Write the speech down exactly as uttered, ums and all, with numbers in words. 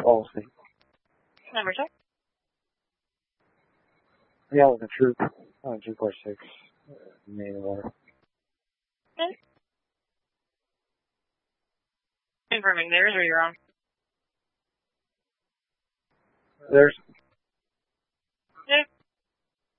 fall asleep. Number check. Yeah, with the troop, uh, two four six, uh, main water. Okay. Confirming theirs or your own? There's